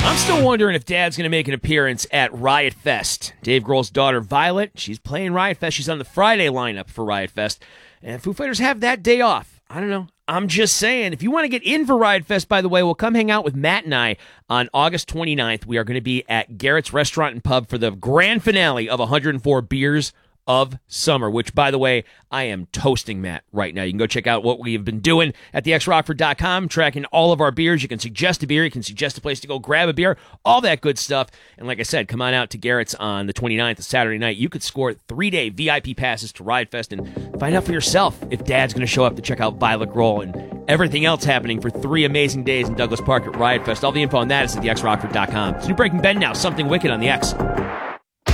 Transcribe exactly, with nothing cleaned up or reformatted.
I'm still wondering if Dad's going to make an appearance at Riot Fest. Dave Grohl's daughter, Violet, she's playing Riot Fest. She's on the Friday lineup for Riot Fest. And Foo Fighters have that day off. I don't know. I'm just saying, if you want to get in for Riot Fest, by the way, we'll come hang out with Matt and I on August twenty-ninth. We are going to be at Garrett's Restaurant and Pub for the grand finale of one hundred four Beers of Summer, which, by the way, I am toasting Matt right now. You can go check out what we have been doing at the x rockford dot com, tracking all of our beers. You can suggest a beer. You can suggest a place to go grab a beer, all that good stuff. And like I said, come on out to Garrett's on the twenty-ninth, a Saturday night. You could score three-day V I P passes to Riot Fest and find out for yourself if Dad's going to show up to check out Violet Grohl and everything else happening for three amazing days in Douglas Park at Riot Fest. All the info on that is at the x rockford dot com. It's New Breaking Ben now, Something Wicked on the X.